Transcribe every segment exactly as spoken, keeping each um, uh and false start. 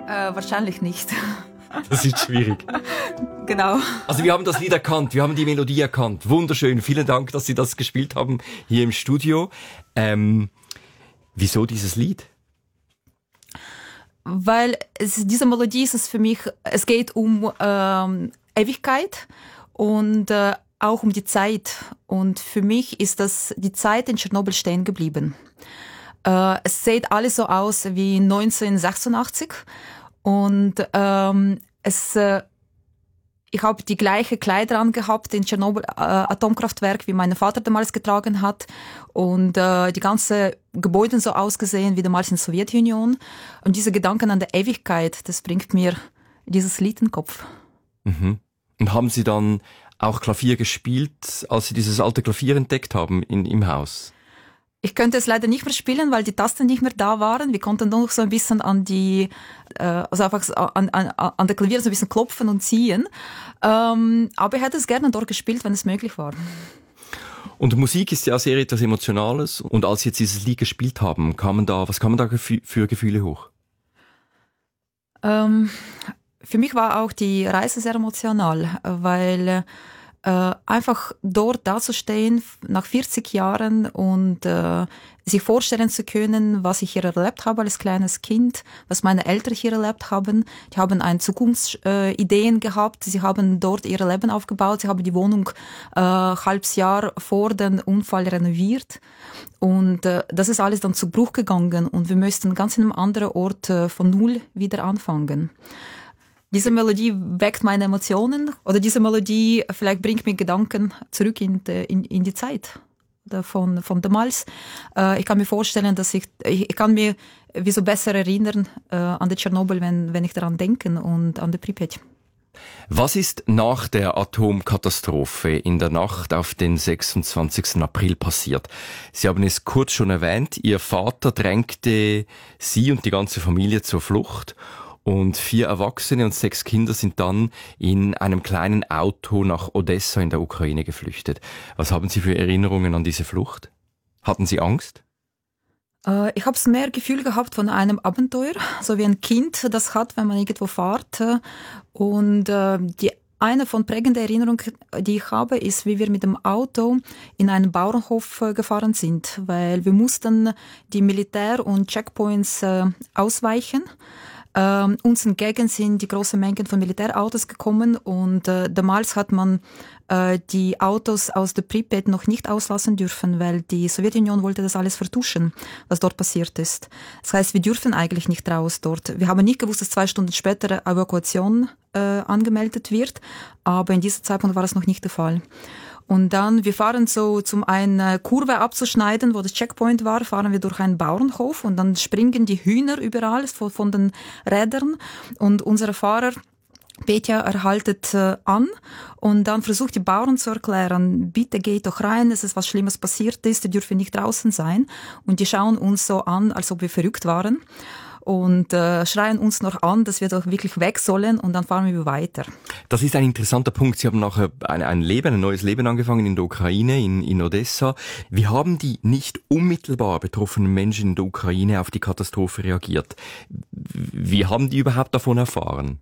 Äh, wahrscheinlich nicht. Das ist schwierig. Genau. Also wir haben das Lied erkannt, wir haben die Melodie erkannt. Wunderschön, vielen Dank, dass Sie das gespielt haben hier im Studio. Ähm, wieso dieses Lied? Weil es, diese Melodie ist es für mich, es geht um ähm, Ewigkeit und äh, auch um die Zeit. Und für mich ist das die Zeit in Tschernobyl stehen geblieben. Äh, es sieht alles so aus wie neunzehnhundertsechsundachtzig und ähm, es äh, ich habe die gleiche Kleider angehabt in Tschernobyl äh, Atomkraftwerk, wie mein Vater damals getragen hat. Und äh, die ganze Gebäude so ausgesehen wie damals in der Sowjetunion. Und diese Gedanken an der Ewigkeit, das bringt mir dieses Lied in den Kopf. Mhm. Und haben Sie dann auch Klavier gespielt, als Sie dieses alte Klavier entdeckt haben in, im Haus? Ich könnte es leider nicht mehr spielen, weil die Tasten nicht mehr da waren. Wir konnten nur noch so ein bisschen an die, äh, also einfach so an, an, an der Klavier so ein bisschen klopfen und ziehen. Ähm, aber ich hätte es gerne dort gespielt, wenn es möglich war. Und Musik ist ja sehr etwas Emotionales. Und als Sie jetzt dieses Lied gespielt haben, kamen da, was kamen da für Gefühle hoch? Ähm, für mich war auch die Reise sehr emotional, weil äh, einfach dort dazustehen nach vierzig Jahren und äh, sich vorstellen zu können, was ich hier erlebt habe als kleines Kind, was meine Eltern hier erlebt haben. Die haben eine Zukunftsideen äh, gehabt, sie haben dort ihr Leben aufgebaut, sie haben die Wohnung äh, halbes Jahr vor dem Unfall renoviert und äh, das ist alles dann zu Bruch gegangen und wir müssten ganz in einem anderen Ort äh, von Null wieder anfangen. Diese Melodie weckt meine Emotionen oder diese Melodie vielleicht bringt mir Gedanken zurück in die, in, in die Zeit von, von damals. Äh, ich kann mir vorstellen, dass ich, ich kann mir wieso besser erinnern äh, an die Tschernobyl, wenn, wenn ich daran denke und an die Pripyat. Was ist nach der Atomkatastrophe in der Nacht auf den sechsundzwanzigsten April passiert? Sie haben es kurz schon erwähnt, Ihr Vater drängte Sie und die ganze Familie zur Flucht. Und vier Erwachsene und sechs Kinder sind dann in einem kleinen Auto nach Odessa in der Ukraine geflüchtet. Was haben Sie für Erinnerungen an diese Flucht? Hatten Sie Angst? Äh, ich habe mehr Gefühl gehabt von einem Abenteuer, so wie ein Kind das hat, wenn man irgendwo fährt. Und äh, die eine von prägenden Erinnerungen, die ich habe, ist, wie wir mit dem Auto in einen Bauernhof äh, gefahren sind, weil wir mussten die Militär- und Checkpoints äh, ausweichen. Ähm, uns entgegen sind die großen Mengen von Militärautos gekommen und äh, damals hat man äh, die Autos aus der Pripyat noch nicht auslassen dürfen, weil die Sowjetunion wollte das alles vertuschen, was dort passiert ist. Das heißt, wir dürfen eigentlich nicht raus dort. Wir haben nicht gewusst, dass zwei Stunden später Evakuation äh, angemeldet wird, aber in diesem Zeitpunkt war das noch nicht der Fall. Und dann, wir fahren so, zum eine Kurve abzuschneiden, wo das Checkpoint war, fahren wir durch einen Bauernhof und dann springen die Hühner überall von, von den Rädern und unser Fahrer Petja erhaltet äh, an und dann versucht die Bauern zu erklären, bitte geht doch rein, es ist was Schlimmes passiert ist, ihr dürft nicht draußen sein. Und die schauen uns so an, als ob wir verrückt waren. Und äh, schreien uns noch an, dass wir doch wirklich weg sollen und dann fahren wir weiter. Das ist ein interessanter Punkt. Sie haben nachher ein, ein Leben, ein neues Leben angefangen in der Ukraine, in, in Odessa. Wie haben die nicht unmittelbar betroffenen Menschen in der Ukraine auf die Katastrophe reagiert? Wie haben die überhaupt davon erfahren?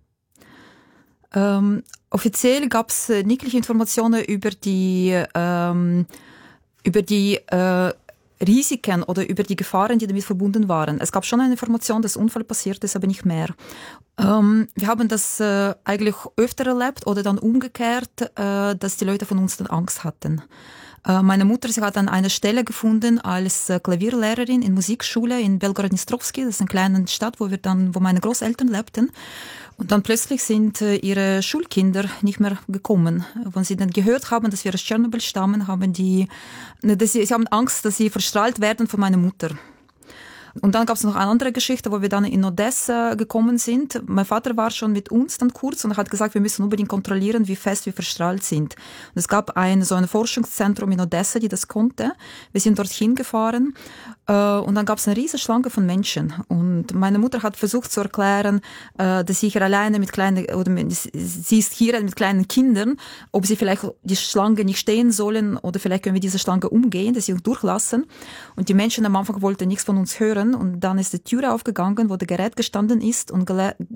Ähm, offiziell gab es äh, nichtliche Informationen über die ähm, über die äh, Risiken oder über die Gefahren, die damit verbunden waren. Es gab schon eine Information, dass Unfall passiert ist, aber nicht mehr. Ähm, wir haben das äh, eigentlich öfter erlebt oder dann umgekehrt, äh, dass die Leute von uns dann Angst hatten. Äh, meine Mutter, sie hat dann eine Stelle gefunden als äh, Klavierlehrerin in Musikschule in Belgorod-Dnistrovsky, das ist eine kleine Stadt, wo wir dann, wo meine Großeltern lebten. Und dann plötzlich sind äh, ihre Schulkinder nicht mehr gekommen. Wenn sie dann gehört haben, dass wir aus Tschernobyl stammen, haben die, ne, dass sie, sie haben Angst, dass sie verstrahlt werden von meiner Mutter. Und dann gab es noch eine andere Geschichte, wo wir dann in Odessa gekommen sind. Mein Vater war schon mit uns dann kurz und hat gesagt, wir müssen unbedingt kontrollieren, wie fest wir verstrahlt sind. Und es gab ein, so ein Forschungszentrum in Odessa, die das konnte. Wir sind dorthin gefahren äh, und dann gab es eine riesige Schlange von Menschen. Und meine Mutter hat versucht zu erklären, äh, dass sie hier alleine mit kleinen, oder mit, sie ist hier mit kleinen Kindern, ob sie vielleicht die Schlange nicht stehen sollen oder vielleicht können wir diese Schlange umgehen, dass sie uns durchlassen. Und die Menschen am Anfang wollten nichts von uns hören. Und dann ist die Tür aufgegangen, wo der Gerät gestanden ist und gele-